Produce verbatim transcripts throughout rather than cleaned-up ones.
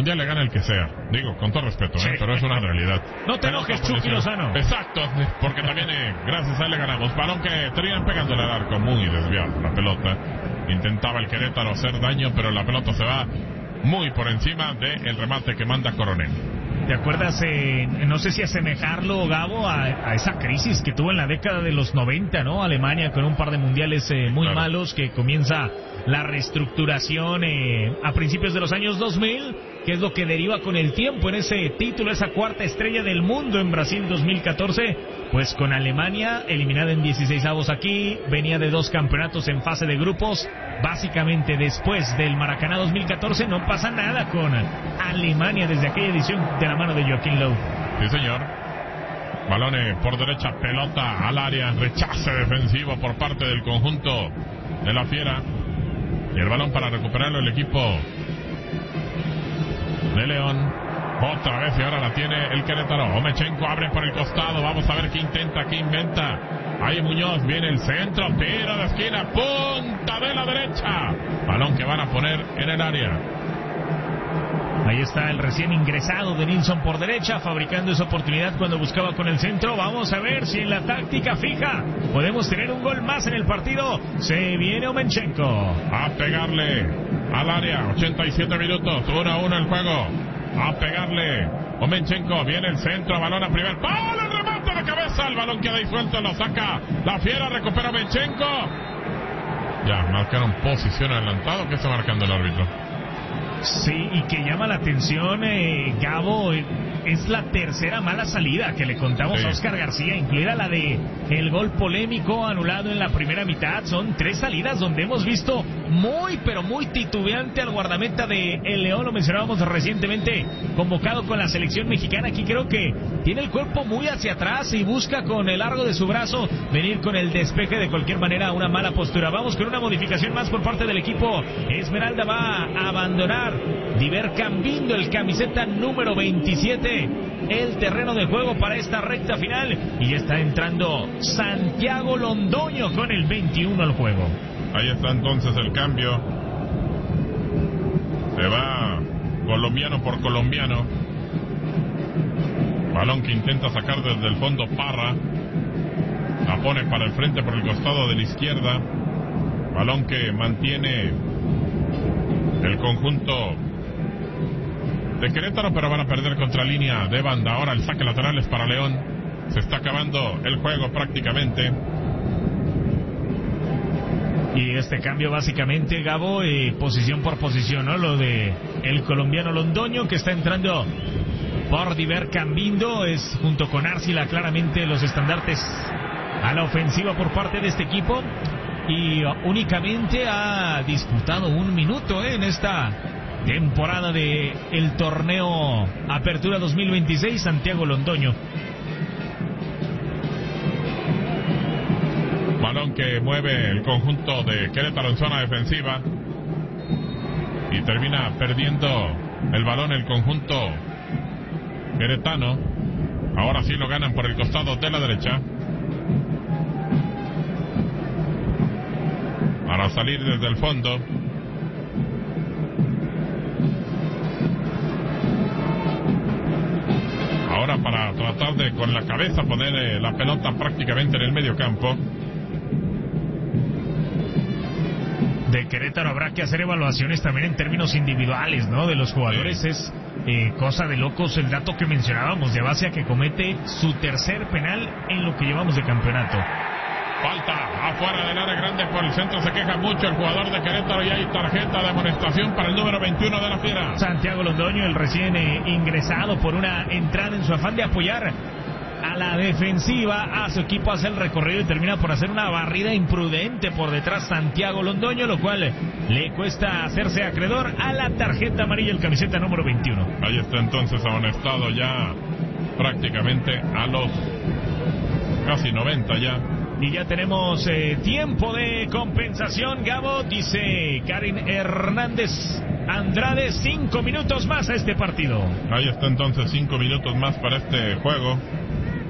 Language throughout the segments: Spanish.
mundial le gana el que sea. Digo, con todo respeto, sí. ¿eh? Pero es una realidad. No te enojes, Chucky Lozano. Exacto, porque también eh, gracias a él le ganamos. Balón que terminan pegándole al arco, muy desviado la pelota. Intentaba el Querétaro hacer daño, pero la pelota se va muy por encima del remate que manda Coronel. ¿Te acuerdas, eh, no sé si asemejarlo, Gabo, a, a esa crisis que tuvo en la década de los noventa, ¿no? Alemania con un par de mundiales eh, muy claro. malos, que comienza la reestructuración eh, a principios de los años dos mil, que es lo que deriva con el tiempo en ese título, esa cuarta estrella del mundo en Brasil dos mil catorce, pues con Alemania eliminada en dieciseisavos aquí, venía de dos campeonatos en fase de grupos, básicamente después del Maracaná dos mil catorce no pasa nada con Alemania desde aquella edición de la mano de Joaquín Lowe. Sí, señor. Balones por derecha, pelota al área, rechace defensivo por parte del conjunto de la Fiera. Y el balón para recuperarlo el equipo de León. Otra vez y ahora la tiene el Querétaro. Omechenko abre por el costado. Vamos a ver qué intenta, qué inventa. Ahí Muñoz, viene el centro, tiro de esquina, punta de la derecha. Balón que van a poner en el área. Ahí está el recién ingresado de Nilsson por derecha, fabricando esa oportunidad cuando buscaba con el centro. Vamos a ver si en la táctica fija podemos tener un gol más en el partido. Se viene Omechenko a pegarle al área. ochenta y siete minutos, uno a uno el juego. A pegarle Omechenko, viene el centro, balón a primer palo, el remate de cabeza, el balón queda ahí suelto, lo saca la Fiera, recupera Omechenko. Ya, marcaron posición adelantado. ¿Qué está marcando el árbitro? Sí, y que llama la atención, eh, Gabo, eh, es la tercera mala salida que le contamos sí. a Oscar García, incluida la de el gol polémico anulado en la primera mitad. Son tres salidas donde hemos visto muy, pero muy titubeante al guardameta de El León, lo mencionábamos recientemente, convocado con la selección mexicana. Aquí creo que tiene el cuerpo muy hacia atrás y busca con el largo de su brazo venir con el despeje. De cualquier manera, una mala postura. Vamos con una modificación más por parte del equipo. Esmeralda va a abandonar Diver Cambindo, el camiseta número veintisiete, el terreno de juego para esta recta final, y está entrando Santiago Londoño con el veintiuno al juego. Ahí está entonces el cambio. Se va colombiano por colombiano. Balón que intenta sacar desde el fondo Parra. La pone para el frente por el costado de la izquierda. Balón que mantiene el conjunto de Querétaro, pero van a perder contra línea de banda. Ahora el saque lateral es para León. Se está acabando el juego prácticamente. Y este cambio básicamente, Gabo, eh, posición por posición, ¿no? Lo de el colombiano Londoño, que está entrando por Diver Cambindo, es junto con Arcila claramente los estandartes a la ofensiva por parte de este equipo. Y únicamente ha disputado un minuto eh, en esta temporada de el torneo Apertura dos mil veintiséis, Santiago Londoño. Balón que mueve el conjunto de Querétaro en zona defensiva y termina perdiendo el balón el conjunto queretano. Ahora sí lo ganan por el costado de la derecha para salir desde el fondo. Ahora para tratar de con la cabeza poner eh, la pelota prácticamente en el medio campo. De Querétaro habrá que hacer evaluaciones también en términos individuales, ¿no? De los jugadores. Sí. Es eh, cosa de locos el dato que mencionábamos de Basia, que comete su tercer penal en lo que llevamos de campeonato. Falta afuera del área grande por el centro, se queja mucho el jugador de Querétaro y hay tarjeta de amonestación para el número veintiuno de la Fiera. Santiago Londoño, el recién eh, ingresado por una entrada en su afán de apoyar a la defensiva, a su equipo, hace el recorrido y termina por hacer una barrida imprudente por detrás Santiago Londoño, lo cual le cuesta hacerse acreedor a la tarjeta amarilla, el camiseta número veintiuno. Ahí está entonces amonestado ya prácticamente a los casi noventa ya. Y ya tenemos eh, tiempo de compensación, Gabo, dice Karin Hernández Andrade, cinco minutos más a este partido. Ahí está entonces cinco minutos más para este juego.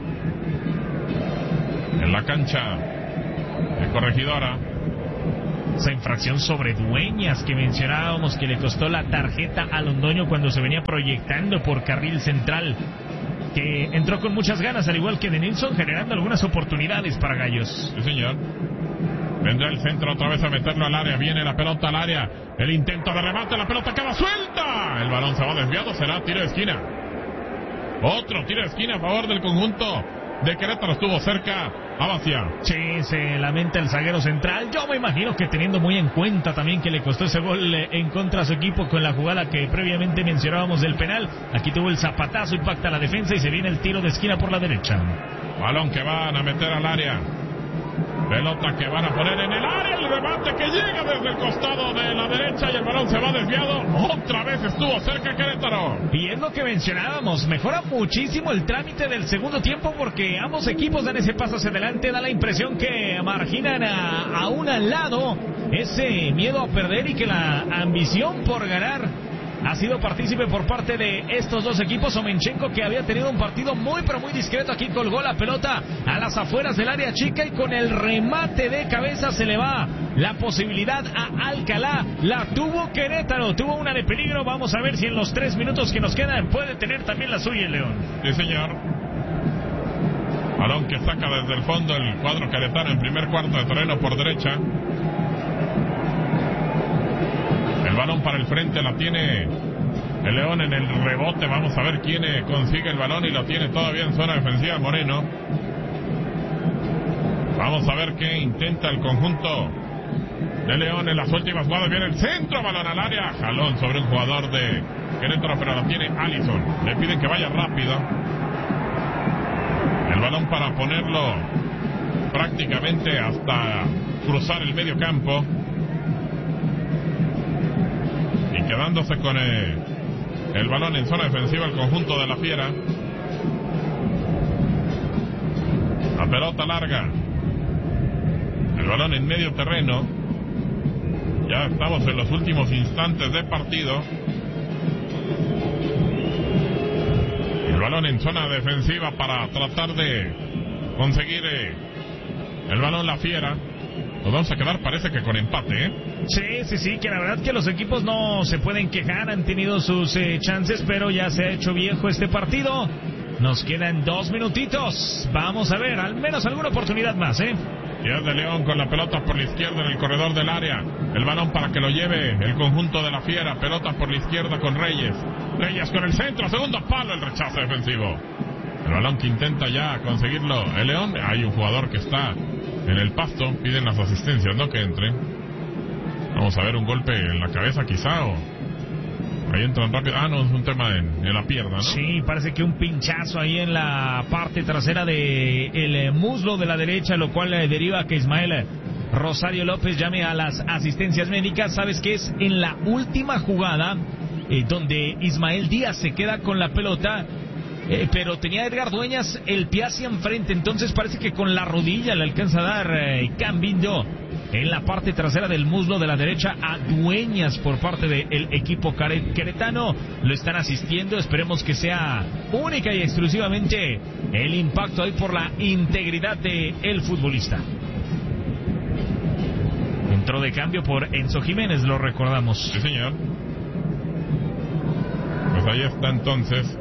En la cancha de Corregidora. Esa infracción sobre Dueñas que mencionábamos que le costó la tarjeta a Londoño cuando se venía proyectando por carril central, que entró con muchas ganas, al igual que Denilson, generando algunas oportunidades para Gallos. Sí, señor. Vendrá el centro otra vez a meterlo al área. Viene la pelota al área. El intento de remate. La pelota queda suelta. El balón se va desviado. Será tiro de esquina. Otro tiro de esquina a favor del conjunto de Querétaro. Estuvo cerca Abacia. Sí, se lamenta el zaguero central. Yo me imagino que teniendo muy en cuenta también que le costó ese gol en contra a su equipo con la jugada que previamente mencionábamos del penal. Aquí tuvo el zapatazo, impacta la defensa y se viene el tiro de esquina por la derecha. Balón que van a meter al área. Pelota que van a poner en el área. El remate que llega desde el costado de la derecha y el balón se va desviado. Otra vez estuvo cerca Querétaro. Y es lo que mencionábamos. Mejora muchísimo el trámite del segundo tiempo porque ambos equipos dan ese paso hacia adelante. Da la impresión que marginan a, a un al lado ese miedo a perder y que la ambición por ganar ha sido partícipe por parte de estos dos equipos. Omenchenko, que había tenido un partido muy pero muy discreto, aquí colgó la pelota a las afueras del área chica y con el remate de cabeza se le va la posibilidad a Alcalá. La tuvo Querétaro, tuvo una de peligro. Vamos a ver si en los tres minutos que nos quedan puede tener también la suya el León. Sí, señor. Balón que saca desde el fondo el cuadro queretano en primer cuarto de terreno por derecha. El balón para el frente la tiene el León en el rebote. Vamos a ver quién consigue el balón y lo tiene todavía en zona defensiva Moreno. Vamos a ver qué intenta el conjunto de León en las últimas jugadas. Viene el centro, balón al área. Jalón sobre un jugador de Querétaro, pero la tiene Allison. Le piden que vaya rápido. El balón para ponerlo prácticamente hasta cruzar el medio campo. Y quedándose con el, el balón en zona defensiva el conjunto de la Fiera. La pelota larga. El balón en medio terreno. Ya estamos en los últimos instantes de partido. El balón en zona defensiva para tratar de conseguir eh, el balón la Fiera. Nos vamos a quedar, parece que con empate, ¿eh? Sí, sí, sí, que la verdad que los equipos no se pueden quejar, han tenido sus eh, chances, pero ya se ha hecho viejo este partido. Nos quedan dos minutitos. Vamos a ver, al menos alguna oportunidad más, ¿eh? Y es de León con la pelota por la izquierda en el corredor del área. El balón para que lo lleve el conjunto de la Fiera. Pelota por la izquierda con Reyes. Reyes con el centro, segundo palo, el rechazo defensivo. El balón que intenta ya conseguirlo el León. Hay un jugador que está en el pasto, piden las asistencias, ¿no? Que entren. Vamos a ver un golpe en la cabeza quizá o... Ahí entran rápido. Ah, no, es un tema en, en la pierna, ¿no? Sí, parece que un pinchazo ahí en la parte trasera de el eh, muslo de la derecha, lo cual eh, deriva a que Ismael Rosario López llame a las asistencias médicas. ¿Sabes qué es? En la última jugada, eh, donde Ismael Díaz se queda con la pelota... Eh, pero tenía Edgar Dueñas el pie hacia enfrente, entonces parece que con la rodilla le alcanza a dar eh, Cambindo en la parte trasera del muslo de la derecha a Dueñas por parte del equipo queretano. Lo están asistiendo, esperemos que sea única y exclusivamente el impacto ahí por la integridad del futbolista. Entró de cambio por Enzo Jiménez, lo recordamos. Sí, señor. Pues ahí está entonces.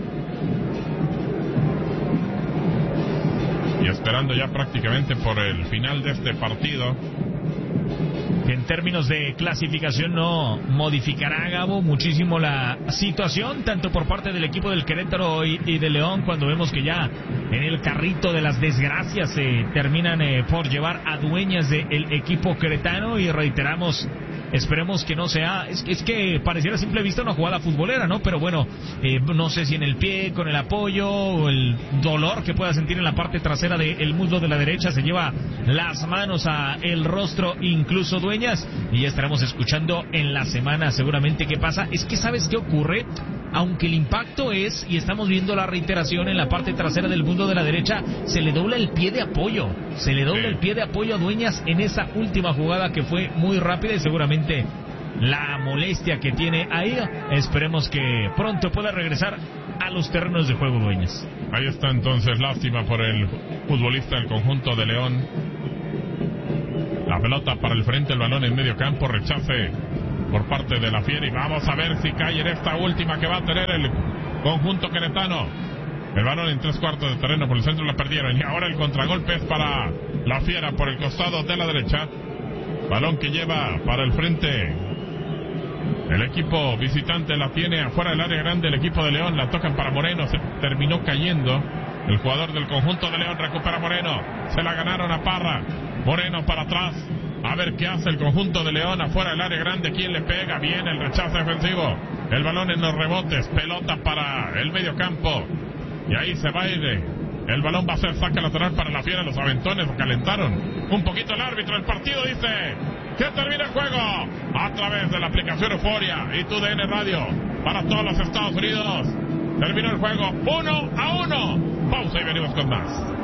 Y esperando ya prácticamente por el final de este partido. En términos de clasificación no modificará, Gabo, muchísimo la situación, tanto por parte del equipo del Querétaro y, y de León, cuando vemos que ya en el carrito de las desgracias se eh, terminan eh, por llevar a Dueñas del equipo queretano. Y reiteramos, esperemos que no sea, es, es que pareciera a simple vista una jugada futbolera, ¿no? Pero bueno, eh, no sé si en el pie, con el apoyo, o el dolor que pueda sentir en la parte trasera del muslo de la derecha, se lleva las manos a el rostro, incluso Dueñas, y ya estaremos escuchando en la semana seguramente qué pasa. Es que ¿sabes qué ocurre? Aunque el impacto es, y estamos viendo la reiteración en la parte trasera del muslo de la derecha, se le dobla el pie de apoyo, se le dobla sí. el pie de apoyo a Dueñas en esa última jugada que fue muy rápida y seguramente la molestia que tiene ahí, esperemos que pronto pueda regresar a los terrenos de juego Dueñas. Ahí está entonces, lástima por el futbolista del conjunto de León. La pelota para el frente, el balón en medio campo, rechace por parte de la Fiera y vamos a ver si cae en esta última que va a tener el conjunto queretano. El balón en tres cuartos de terreno por el centro, la perdieron y ahora el contragolpe es para la Fiera por el costado de la derecha. Balón que lleva para el frente el equipo visitante, la tiene afuera del área grande el equipo de León, la tocan para Moreno, se terminó cayendo el jugador del conjunto de León, recupera Moreno, se la ganaron a Parra, Moreno para atrás, a ver qué hace el conjunto de León afuera del área grande, quién le pega, bien el rechazo defensivo, el balón en los rebotes, pelota para el medio campo, y ahí se va a ir, el balón va a ser saque lateral para la Fiera, los aventones lo calentaron un poquito el árbitro, el partido dice que termina el juego a través de la aplicación Euforia y tu D N Radio para todos los Estados Unidos. Terminó el juego uno a uno. Pausa y venimos con más.